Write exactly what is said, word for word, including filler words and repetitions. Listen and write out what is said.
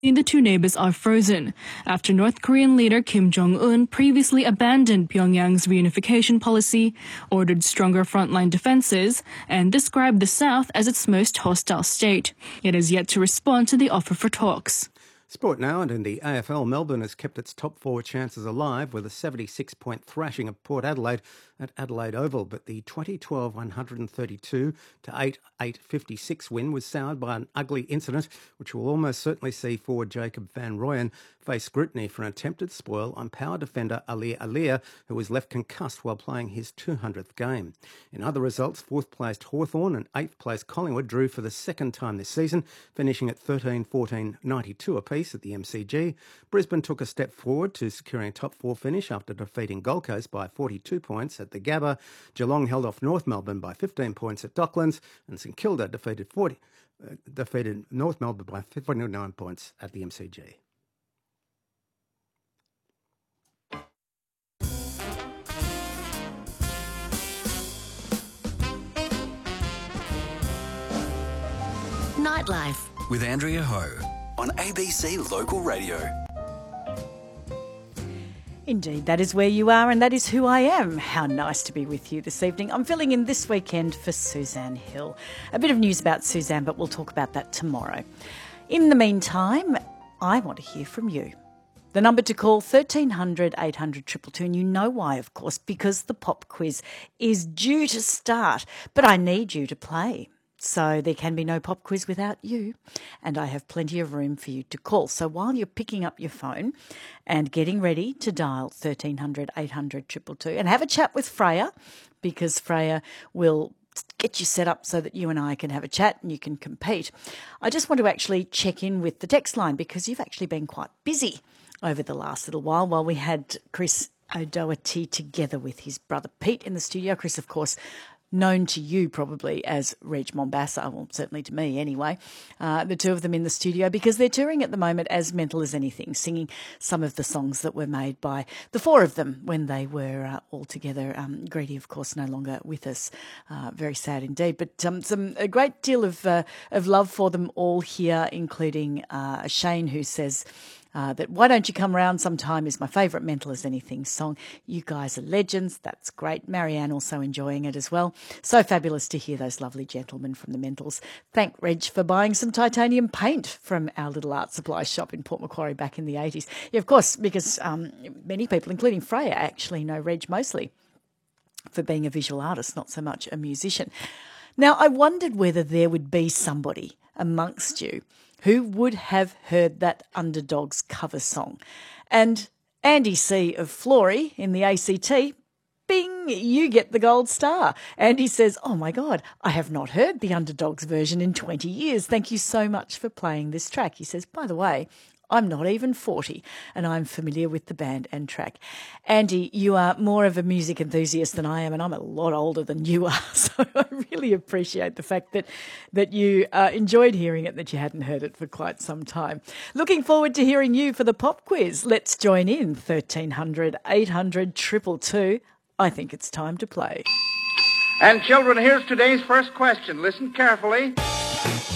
The two neighbors are frozen after North Korean leader Kim Jong-un previously abandoned Pyongyang's reunification policy, ordered stronger frontline defenses, and described the South as its most hostile state. It has yet to respond to the offer for talks. Sport now, and in the A F L, Melbourne has kept its top four chances alive with a seventy-six point thrashing of Port Adelaide at Adelaide Oval, but the twenty twelve one thirty-two to eight eight fifty-six win was soured by an ugly incident which will almost certainly see forward Jacob van Rooyen face scrutiny for an attempted spoil on power defender Alir Alir, who was left concussed while playing his two hundredth game. In other results, fourth-placed Hawthorn and eighth-placed Collingwood drew for the second time this season, finishing at thirteen fourteen ninety-two apiece at the M C G. Brisbane took a step forward to securing a top four finish after defeating Gold Coast by forty-two points at the Gabba. Geelong held off North Melbourne by fifteen points at Docklands, and St Kilda defeated forty, uh, defeated North Melbourne by forty-nine points at the M C G. Nightlife with Andrea Ho on A B C Local Radio. Indeed, that is where you are and that is who I am. How nice to be with you this evening. I'm filling in this weekend for Suzanne Hill. A bit of news about Suzanne, but we'll talk about that tomorrow. In the meantime, I want to hear from you. The number to call, thirteen hundred eight hundred two two two, and you know why, of course, because the pop quiz is due to start, but I need you to play. So there can be no pop quiz without you, and I have plenty of room for you to call. So while you're picking up your phone and getting ready to dial thirteen hundred eight hundred two two two and have a chat with Freya, because Freya will get you set up so that you and I can have a chat and you can compete, I just want to actually check in with the text line, because you've actually been quite busy over the last little while while we had Chris O'Doherty together with his brother Pete in the studio. Chris, of course, known to you probably as Reg Mombassa, well, certainly to me anyway, uh, the two of them in the studio, because they're touring at the moment as Mental as Anything, singing some of the songs that were made by the four of them when they were uh, all together. Um, Greedy, of course, no longer with us. Uh, very sad indeed, but um, some a great deal of uh, of love for them all here, including uh, Shane, who says Uh, that Why Don't You Come Round Sometime is my favourite Mental as Anything song. You guys are legends. That's great. Marianne also enjoying it as well. So fabulous to hear those lovely gentlemen from the Mentals. Thank Reg for buying some titanium paint from our little art supply shop in Port Macquarie back in the eighties. Yeah, of course, because um, many people, including Freya, actually know Reg mostly for being a visual artist, not so much a musician. Now, I wondered whether there would be somebody amongst you who would have heard that Underdogs cover song. And Andy C. of Flory in the A C T, bing, you get the gold star. Andy says, oh my God, I have not heard the Underdogs version in twenty years. Thank you so much for playing this track. He says, by the way, I'm not even forty and I'm familiar with the band and track. Andy, you are more of a music enthusiast than I am, and I'm a lot older than you are. So I really appreciate the fact that, that you uh, enjoyed hearing it, that you hadn't heard it for quite some time. Looking forward to hearing you for the pop quiz. Let's join in, thirteen hundred eight hundred two two two. I think it's time to play. And children, here's today's first question. Listen carefully.